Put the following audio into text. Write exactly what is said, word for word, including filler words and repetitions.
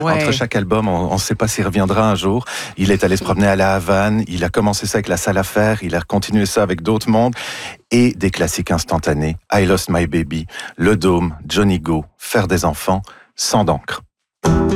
Ouais. Entre chaque album, on ne sait pas s'il reviendra un jour. Il est allé se promener à La Havane, il a commencé ça avec la salle à faire, il a continué ça avec d'autres mondes, et des classiques instantanés. I Lost My Baby, Le Dôme, Johnny Go, Faire des enfants, Sang d'encre.